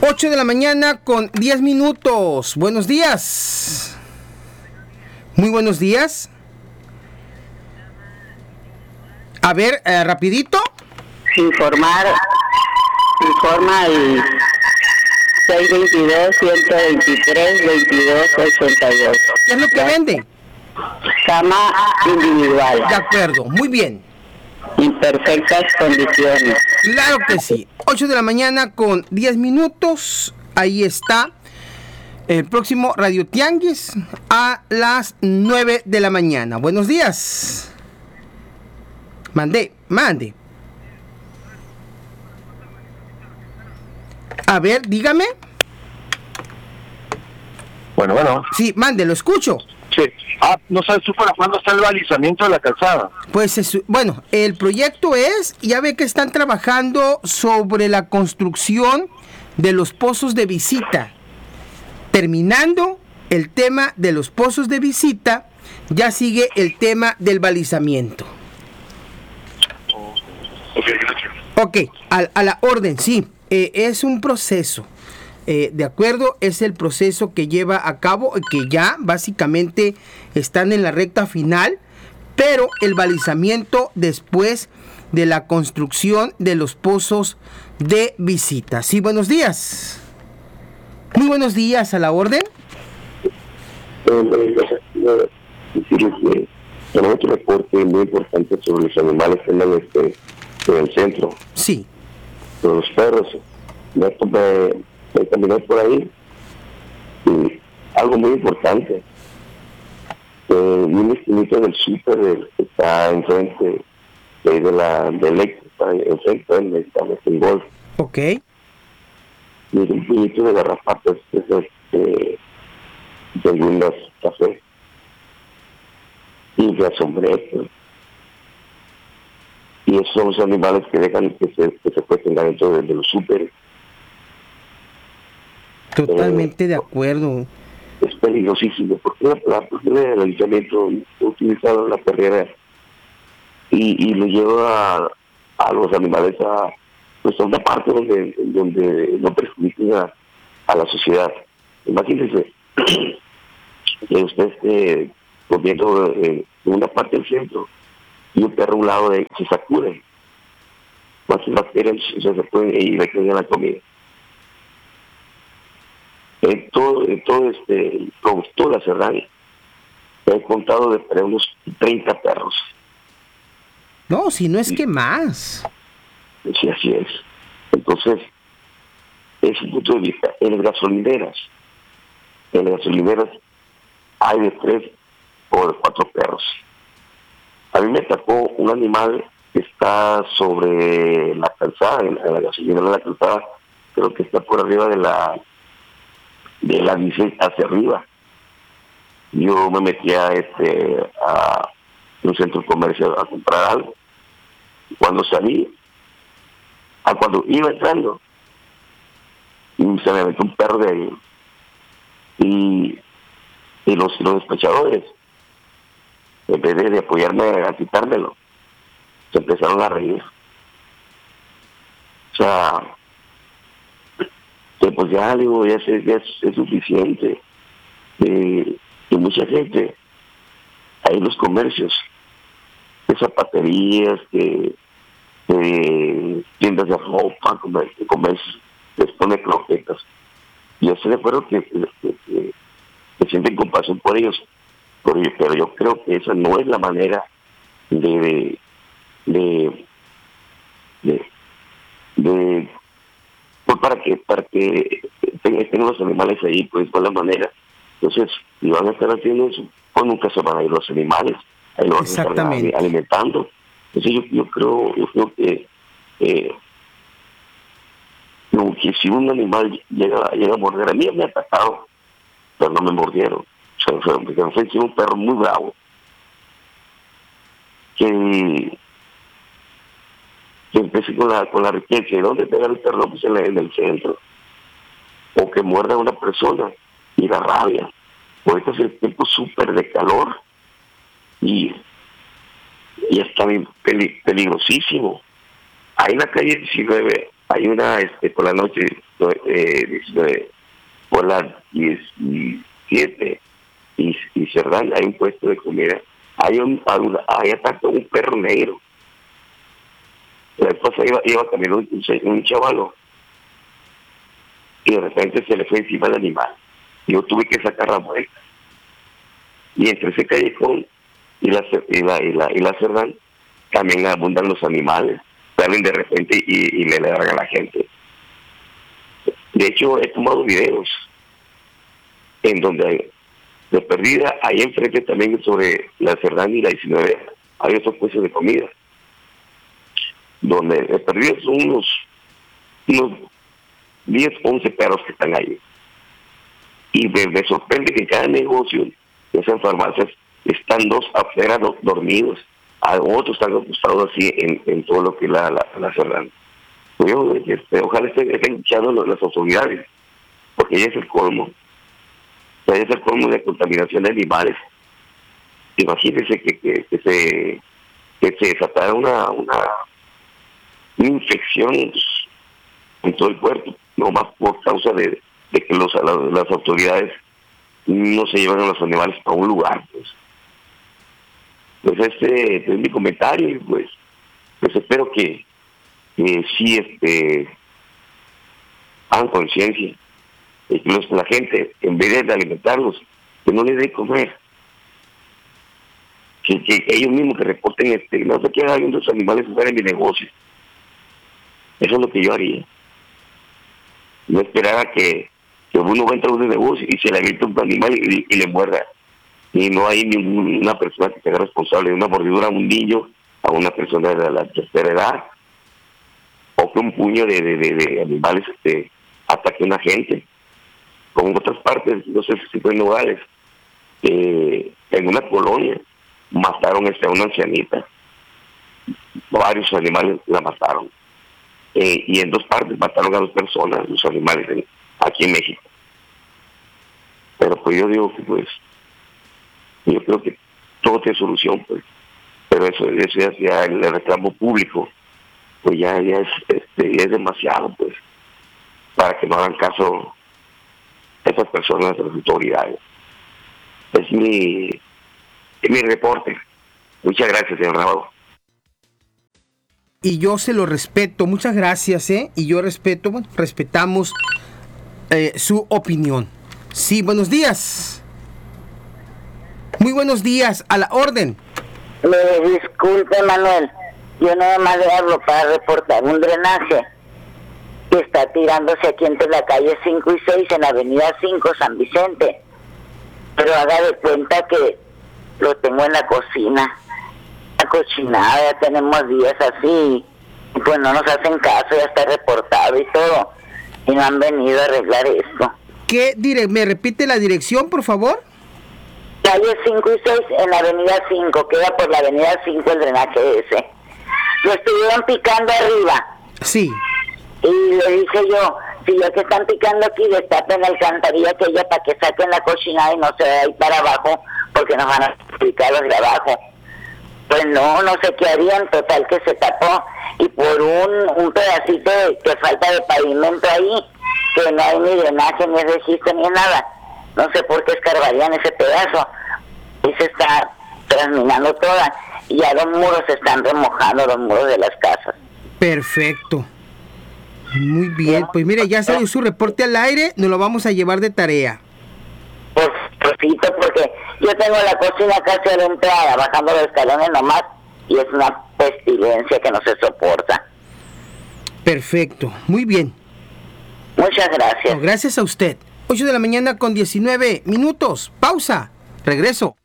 8 de la mañana con 10 minutos. Buenos días. Muy buenos días. A ver, rapidito. Informa el 622-123-2288. ¿Qué es lo que vende? Cama individual. De acuerdo, muy bien. En perfectas condiciones. Claro que sí. 8 de la mañana con 10 minutos. Ahí está. El próximo Radio Tianguis a las 9 de la mañana. Buenos días. Mande. A ver, dígame. Bueno. Sí, mande, lo escucho. Sí. ¿No sabes tú para cuándo está el balizamiento de la calzada? Pues, bueno, el proyecto es, ya ve que están trabajando sobre la construcción de los pozos de visita. Terminando el tema de los pozos de visita, ya sigue el tema del balizamiento. Ok, a la orden, sí. Es un proceso. De acuerdo, es el proceso que lleva a cabo, que ya básicamente están en la recta final, pero el balizamiento después de la construcción de los pozos de visita. Sí, buenos días. Muy buenos días, a la orden. Decirles que tenemos otro reporte muy importante sobre los animales que andan en el centro. Sí. Sobre los perros. Me caminé por ahí y algo muy importante. Un esquinito del súper que está enfrente de eléctrica, enfrente del medicamento en golf. Ok. Y un puñito de garrapatas de lindas café y de sombreros. Y esos son los animales que dejan que se puesten dentro de los súperes. Totalmente de acuerdo. Es peligrosísimo porque la persona del ayuntamiento utiliza la perrera y lo lleva a los animales a una parte donde no perjudiquen a la sociedad. Imagínense que usted esté comiendo en una parte del centro y un perro a un lado se sacude, más las bacterias se pueden y le quedan la comida. Toda la Serrania he contado de unos 30 perros. No, si no es que más. Sí, así es. Entonces, ese punto de vista, en las gasolineras hay de 3 o de 4 perros. A mí me atacó un animal que está sobre la calzada, en la gasolinera de la calzada, creo que está por arriba de la bici hacia arriba. Yo me metí a un centro comercial a comprar algo. Cuando salí, cuando iba entrando, y se me metió un perro de ahí. Y los despachadores, en vez de apoyarme a quitármelo, se empezaron a reír. O sea, pues ya digo, ya es suficiente. Y mucha gente, hay los comercios, de zapaterías, de tiendas de ropa, comercios, les pone croquetas. Yo estoy de acuerdo que sienten compasión por ellos, pero yo creo que esa no es la manera pues para que tengan los animales ahí, pues no es la manera. Entonces, si van a estar haciendo eso, pues nunca se van a ir los animales, ahí los van a estar alimentando. Entonces yo creo que si un animal llega a morder, a mí me ha atacado, pero no me mordieron. O sea, me fue un perro muy bravo que empecé con la riqueza. ¿Dónde pegar el perro? Pues en el centro. O que muerda a una persona y la rabia. Ahorita es el tiempo súper de calor y está bien peligrosísimo. Ahí en la calle 19 hay una, por la noche, por las 17 y Cerdán, hay un puesto de comida. Hay atacado un perro negro. La esposa iba caminando un chavalo y de repente se le fue encima el animal. Yo tuve que sacar la vuelta. Y entre ese callejón y la Cerdán también abundan los animales. Salen de repente y le largan a la gente. De hecho, he tomado videos en donde de perdida, ahí enfrente también sobre la Cerdán y la 19, hay otros puestos de comida. Donde de perdida son unos 10, 11 perros que están ahí. Y me sorprende que en cada negocio de esas farmacias están 2 afuera dormidos, otros están acostados así en todo lo que es la Cerdán. Ojalá estén escuchando las autoridades, porque ya es el colmo. Ya es el colmo de contaminación de animales. Imagínense que se desatara una infección en todo el puerto, no más por causa de que las autoridades no se llevan a los animales a un lugar. Pues este es mi comentario y pues espero que sí hagan conciencia de que la gente, en vez de alimentarlos, que no les dé comer, que ellos mismos que reporten no se quedan viendo los animales fuera en mi negocio. Eso es lo que yo haría. No esperar a que uno va a entrar a un negocio y se le avienta un animal y le muerda. Y no hay ninguna persona que sea responsable de una mordidura a un niño, a una persona de la tercera edad, o que un puño de animales ataque a una gente. Como en otras partes, no sé si fue en Nogales, en una colonia mataron a una ancianita. Varios animales la mataron. Y en 2 partes mataron a 2 personas, los animales, aquí en México. Pero pues yo digo que yo creo que todo tiene solución, pues. Pero eso ya el reclamo público, pues ya es demasiado, pues, para que no hagan caso a esas personas, a las autoridades. Es mi reporte. Muchas gracias, señor Navarro. Y yo se lo respeto, muchas gracias, y yo respetamos su opinión. Sí, buenos días. Muy buenos días, a la orden. Me disculpe, Manuel, yo nada más le hablo para reportar un drenaje que está tirándose aquí entre la calle 5 y 6 en la avenida 5, San Vicente. Pero haga de cuenta que lo tengo en la cocina. La cochinada, ya tenemos días así, y pues no nos hacen caso, ya está reportado y todo, y no han venido a arreglar esto. ¿Me repite la dirección, por favor? Calle 5 y 6 en la avenida 5, queda por la avenida 5 el drenaje ese. Lo estuvieron picando arriba. Sí. Y le dije yo, si ya que están picando aquí, destapen la alcantarilla aquella para que saquen la cochinada y no se vaya ahí para abajo, porque nos van a picar los de abajo. Pues no sé qué harían, total que se tapó, y por un pedacito que falta de pavimento ahí, que no hay ni drenaje, ni registro, ni nada. No sé por qué escarbarían ese pedazo, y se está transminando toda, y ya los muros se están remojando, los muros de las casas. Perfecto. Muy bien, pues mire, ya salió su reporte al aire, nos lo vamos a llevar de tarea. Pues, porque yo tengo la cocina casi a la entrada, bajando los escalones nomás, y es una pestilencia que no se soporta. Perfecto, muy bien. Muchas gracias. No, gracias a usted. 8 de la mañana con 19 minutos. Pausa. Regreso.